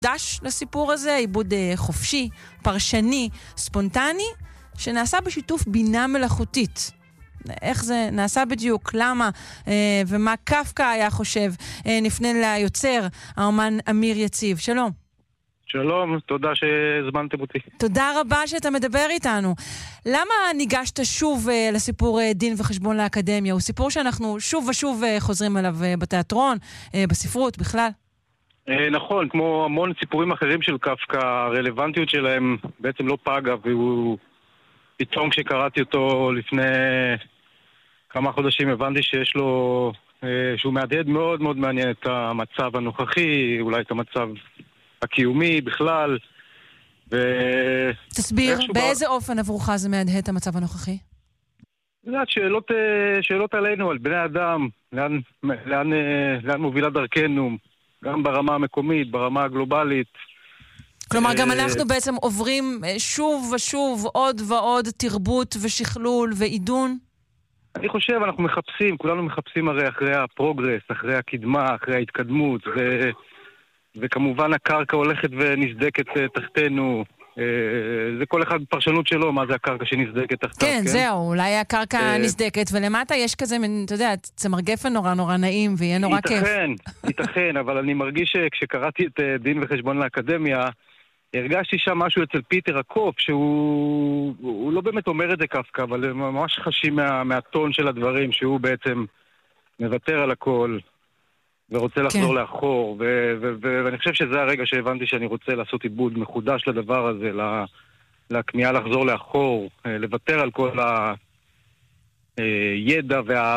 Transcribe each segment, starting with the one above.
דש לסיפור הזה, עיבוד חופשי, פרשני, ספונטני, שנעשה בשיתוף בינה מלאכותית. איך זה נעשה בדיוק, למה ומה קפקא היה חושב. נפנה ליוצר, האומן אמיר יציב. שלום. שלום, תודה שהזמנתם אותי. תודה רבה שאתה מדבר איתנו. למה ניגשת שוב לסיפור דין וחשבון לאקדמיה? הוא סיפור שאנחנו שוב ושוב חוזרים עליו בתיאטרון, בספרות בכלל. נכון, כמו המון סיפורים אחרים של קפקא, הרלוונטיות שלהם בעצם לא פגה, והוא פתאום כשקראתי אותו לפני כמה חודשים הבנתי שיש לו, שהוא מהדהד מאוד מאוד מעניין את המצב הנוכחי, אולי את המצב הקיומי בכלל. תסביר, באיזה אופן עבורך זה מהדהד את המצב הנוכחי? שאלות עלינו, על בני אדם, לאן מובילה דרכנו, גם ברמה המקומית, ברמה הגלובלית. כלומר, גם אנחנו בעצם עוברים שוב ושוב עוד ועוד תרבות ושכלול ועידון? אני חושב, אנחנו מחפשים, כולנו מחפשים הרי אחרי הפרוגרס, אחרי הקדמה, אחרי ההתקדמות, וכמובן הקרקע הולכת ונסדקת תחתנו. זה כל אחד פרשנות שלו, מה זה הקרקע שנסדקת תחתנו. כן, זהו, אולי הקרקע נסדקת, ולמטה יש כזה, אתה יודע, צמר גפן נורא נורא נעים, ויהיה נורא כיף. ייתכן, אבל אני מרגיש שכשקראתי את דין וחשבון לאקדמיה, הרגשתי שם משהו אצל פיטר הקוף, שהוא לא באמת אומר את זה קפקא, אבל ממש חשים מהטון של הדברים, שהוא בעצם מוותר על הכל, ורוצה לחזור לאחור, ואני חושב שזה הרגע שהבנתי שאני רוצה לעשות עיבוד מחודש לדבר הזה, לכמיהה לחזור לאחור, לוותר על כל הידע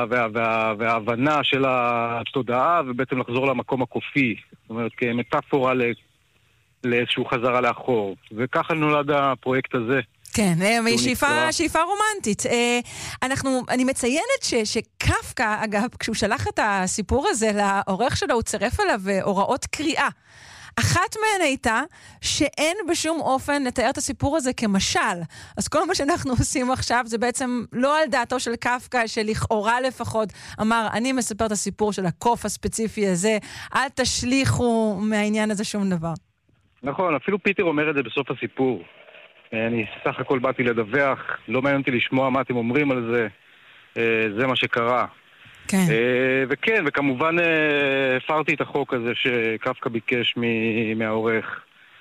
וההבנה של התודעה, ובעצם לחזור למקום הקופי, זאת אומרת, כמטאפורה לאיזשהו חזרה לאחור. וככה נולד הפרויקט הזה. כן, שאיפה רומנטית. אני מציינת שקפקא, אגב, כשהוא שלח את הסיפור הזה לעורך שלו, הוא צירף אליו הוראות קריאה. אחת מהן הייתה שאין בשום אופן לתאר את הסיפור הזה כמשל. אז כל מה שאנחנו עושים עכשיו זה בעצם לא על דעתו של קפקא, שלכאורה לפחות אמר, אני מספר את הסיפור של הקוף הספציפי הזה, אל תשליכו מהעניין הזה שום דבר. נכון, אפילו פיטר אומר את זה בסוף הסיפור. אני סך הכל באתי לדווח, לא מעניין אותי לשמוע מה אתם אומרים על זה, זה מה שקרה. כן. וכן, וכמובן הפרתי את החוק הזה שקפקא ביקש מהעורך.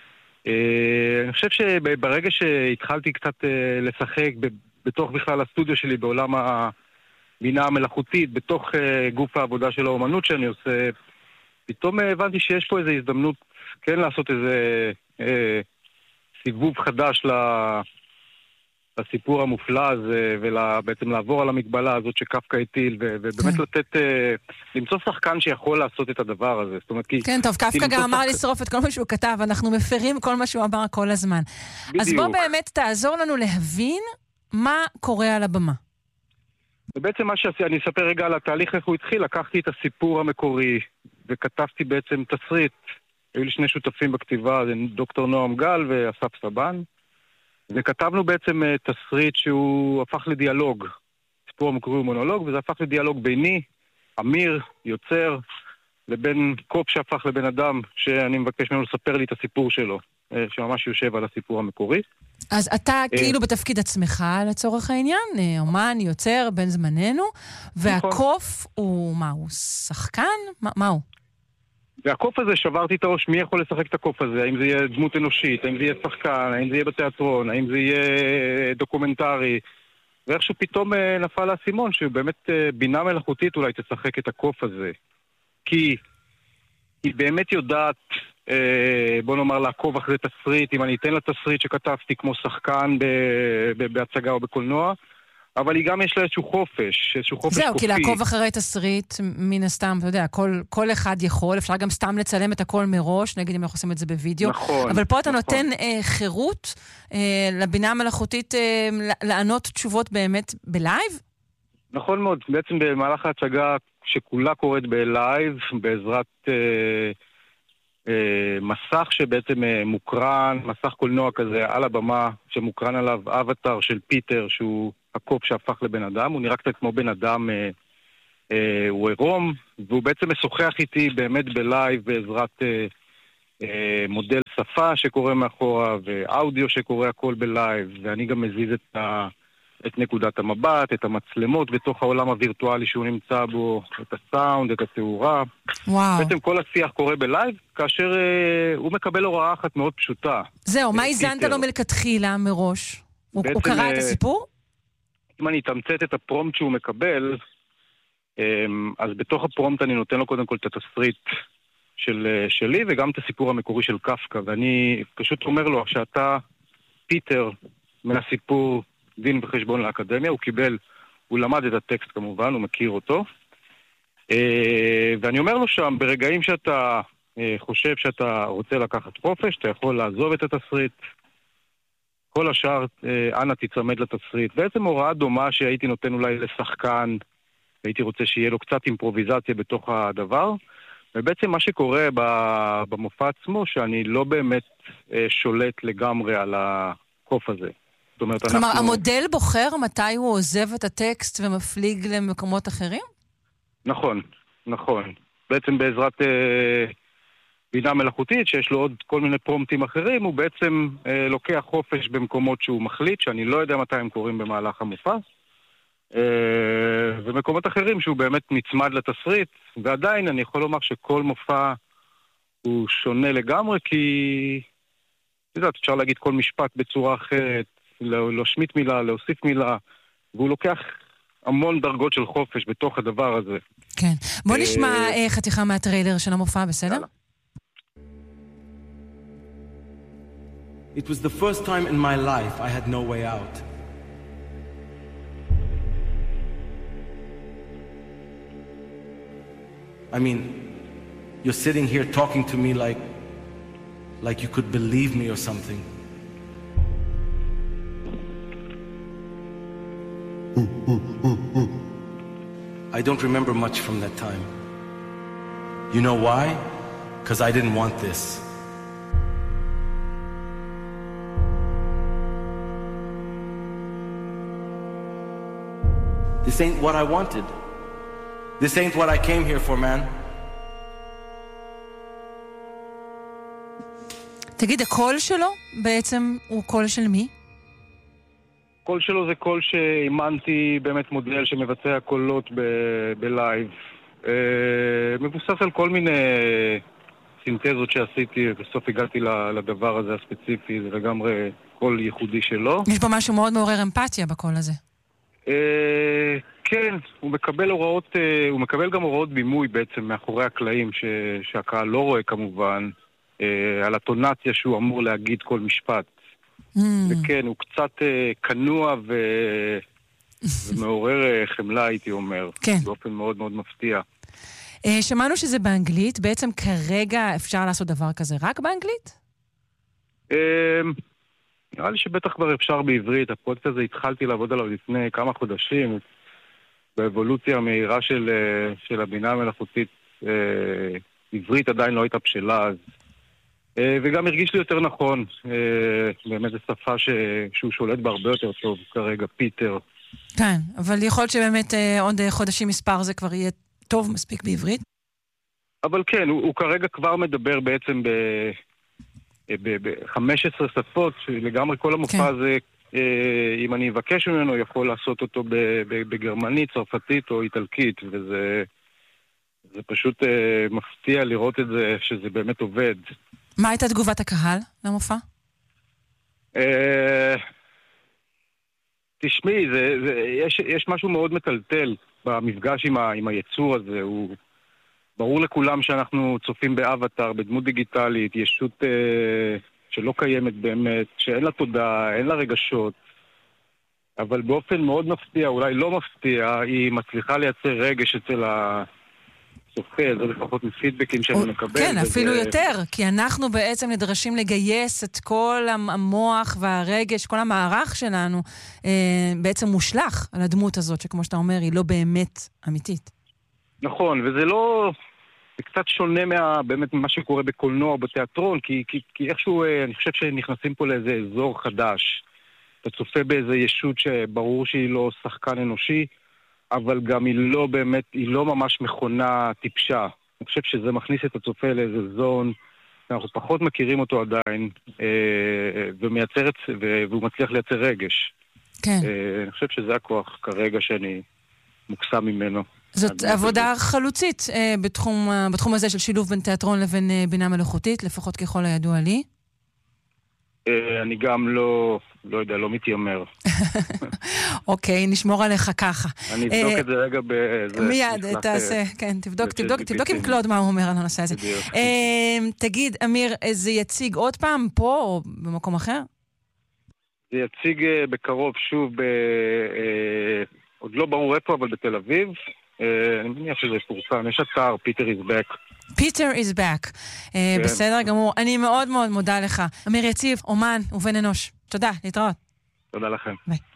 אני חושב שברגע שהתחלתי קצת לשחק בתוך בכלל הסטודיו שלי, בעולם הבינה המלאכותית, בתוך גוף העבודה של האומנות שאני עושה, פתאום הבנתי שיש פה איזו הזדמנות כן לעשות איזה סיבוב חדש לסיפור המופלא הזה, ובעצם לעבור על המגבלה הזאת שקפקא הטיל, ובאמת לתת, למצוא שחקן שיכול לעשות את הדבר הזה. זאת אומרת, כן, טוב, קפקא גם אמר לשרוף את כל מה שהוא כתב, אנחנו מפרים כל מה שהוא אמר כל הזמן. בדיוק. אז בוא באמת תעזור לנו להבין מה קורה על הבמה. ובעצם מה שעשיתי, אני אספר רגע על התהליך איך הוא התחיל, לקחתי את הסיפור המקורי, וכתבתי בעצם תסריט. היו לי שני שותפים בכתיבה, זה דוקטור נועם גל ואסף סבן, וכתבנו בעצם תסריט שהוא הפך לדיאלוג. סיפור המקורי הוא מונולוג, וזה הפך לדיאלוג ביני, אמיר, יוצר, לבין קופ שהפך לבן אדם, שאני מבקש ממנו לספר לי את הסיפור שלו, שממש יושב על הסיפור המקורי. אז אתה כאילו בתפקיד עצמך לצורך העניין, אומן, יוצר, בן זמננו, והקוף הוא מה? הוא שחקן? מה הוא? והקוף הזה, שברתי את הראש, מי יכול לשחק את הקוף הזה? האם זה יהיה דמות אנושית? האם זה יהיה שחקן? האם זה יהיה בתיאטרון? האם זה יהיה דוקומנטרי? ואיכשהו פתאום נפל האסימון, שבאמת בינה מלאכותית אולי תשחק את הקוף הזה. כי היא באמת יודעת, בוא נאמר, לעקוב אחרי תסריט, אם אני אתן לה תסריט שכתבתי כמו שחקן בהצגה או בקולנוע, אבל היא גם יש לה איזשהו חופש קופי. זהו, כי לעקוב אחרי תסריט, מן הסתם, אתה יודע, כל אחד יכול, אפשר גם סתם לצלם את הכל מראש, נגיד אם אנחנו עושים את זה בווידאו. נכון. אבל פה אתה נותן חירות לבינה המלאכותית לענות תשובות באמת בלייב? נכון מאוד, בעצם במהלך ההצגה שכולה קורית בלייב, בעזרת מסך שבעצם מוקרן, מסך קולנוע כזה על הבמה, שמוקרן עליו אבטר של פיטר, שהוא הקופ שהפך לבן אדם, הוא נראה קצת כמו בן אדם, הוא עירום, והוא בעצם משוחח איתי באמת בלייב בעזרת מודל שפה שקורה מאחורה, ואודיו שקורה הכל בלייב, ואני גם מזיז את נקודת המבט, את המצלמות בתוך העולם הווירטואלי שהוא נמצא בו, את הסאונד, את התאורה. וואו. בעצם כל השיח קורה בלייב, כאשר הוא מקבל הוראה אחת מאוד פשוטה. זהו, מה הזנת לו מלכתחילה מראש? הוא קרא את הסיפור? אם אני אתמצת את הפרומפט שהוא מקבל, אז בתוך הפרומפט אני נותן לו קודם כל את התסריט שלי, וגם את הסיפור המקורי של קפקא, ואני פשוט אומר לו שאתה פיטר מהסיפור דין וחשבון לאקדמיה, הוא למד את הטקסט כמובן, הוא מכיר אותו, ואני אומר לו שם, ברגעים שאתה חושב שאתה רוצה לקחת חופש, אתה יכול לעזוב את התסריט, כל השאר, אנא תצמד לתסריט. בעצם הוראה דומה שהייתי נותן אולי לשחקן, הייתי רוצה שיהיה לו קצת אימפרוביזציה בתוך הדבר, ובעצם מה שקורה במופע עצמו, שאני לא באמת שולט לגמרי על הקוף הזה. זאת אומרת, כלומר, המודל בוחר מתי הוא עוזב את הטקסט ומפליג למקומות אחרים? נכון, נכון. בעצם בעזרת בינה מלאכותית, שיש לו עוד כל מיני פרומפטים אחרים, הוא בעצם לוקח חופש במקומות שהוא מחליט, שאני לא יודע מתי הם קורים במהלך המופע, ומקומות אחרים שהוא באמת נצמד לתסריט, ועדיין אני יכול לומר שכל מופע הוא שונה לגמרי, כי אפשר להגיד כל משפט בצורה אחרת, להשמיט מילה, להוסיף מילה, והוא לוקח המון דרגות של חופש בתוך הדבר הזה. כן. בוא נשמע חתיכה מהטריילר של המופע, בסדר? It was the first time in my life I had no way out. I mean, you're sitting here talking to me like you could believe me or something. I don't remember much from that time. You know why? 'Cause I didn't want this. This ain't what I wanted. This ain't what I came here for, man. תגיד, הקול שלו בעצם הוא קול של מי? הקול שלו זה קול שאימנתי באמת מודל שמבצע קולות בלייב. מבוסס על כל מיני סינתזות שעשיתי, ובסוף הגעתי לדבר הזה הספציפי, זה לגמרי קול ייחודי שלו. יש בו משהו מאוד מעורר אמפתיה בקול הזה. כן, הוא מקבל גם הוראות בימוי בעצם מאחורי הקלעים שהקהל לא רואה כמובן, על הטונציה שהוא אמור להגיד כל משפט. וכן, הוא קצת קנוע ומעורר חמלה, הייתי אומר. כן. באופן מאוד מאוד מפתיע. שמענו שזה באנגלית, בעצם כרגע אפשר לעשות דבר כזה רק באנגלית? נראה לי שבטח כבר אפשר בעברית. הפרויקט הזה התחלתי לעבוד עליו לפני כמה חודשים, באבולוציה המהירה של הבינה המלאכותית. עברית עדיין לא הייתה בשלה, אז וגם הרגיש לי יותר נכון, באמת זו שפה שהוא שולט בה הרבה יותר טוב כרגע, פיטר. כן, אבל יכול להיות שבאמת עוד חודשים מספר זה כבר יהיה טוב מספיק בעברית? אבל כן, הוא כרגע כבר מדבר בעצם ב-15 שפות, לגמרי כל המופע הזה, אם אני אבקש ממנו, יכול לעשות אותו בגרמנית, צרפתית או איטלקית, וזה פשוט מפתיע לראות את זה, שזה באמת עובד. מה הייתה תגובת הקהל למופע? תשמעי, יש משהו מאוד מטלטל במפגש עם היצור הזה. ברור לכולם שאנחנו צופים באבטר, בדמות דיגיטלית, ישות שלא קיימת באמת, שאין לה תודעה, אין לה רגשות, אבל באופן מאוד מפתיע, אולי לא מפתיע, היא מצליחה לייצר רגש אצל צופה, זה לפחות מפידבקים שאני מקבל. כן, אפילו יותר, כי אנחנו בעצם נדרשים לגייס את כל המוח והרגש, כל המערך שלנו, בעצם מושלח על הדמות הזאת, שכמו שאתה אומר, היא לא באמת אמיתית. נכון, וזה לא... זה קצת שונה באמת ממה שקורה בקולנוע, בתיאטרון, כי איכשהו, אני חושב שנכנסים פה לאיזה אזור חדש. אתה צופה באיזה ישות שברור שהיא לא שחקן אנושי, אבל גם היא לא ממש מכונה טיפשה. אני חושב שזה מכניס את הצופה לאיזה זון, אנחנו פחות מכירים אותו עדיין, והוא מצליח לייצר רגש. כן. אני חושב שזה הכוח כרגע שאני מוקסם ממנו. זאת עבודה חלוצית בתחום הזה של שילוב בין תיאטרון לבין בינה מלאכותית, לפחות ככל הידוע לי. אני גם לא יודע, לא מתיימר. אוקיי, נשמור עליך ככה. אני אבדוק את זה רגע מיד, תעשה, כן, תבדוק עם קלוד מה הוא אומר על הנושא הזה. תגיד, אמיר, זה יציג עוד פעם פה או במקום אחר? זה יציג בקרוב שוב, עוד לא ברור איפה, אבל בתל אביב. אני מניח שזה פורסם, יש אתר, Peter is back. Peter is back. בסדר גמור. אני מאוד מאוד מודה לך. אמיר יציב, אומן ובן אנוש. תודה, להתראות. תודה לכם. ביי.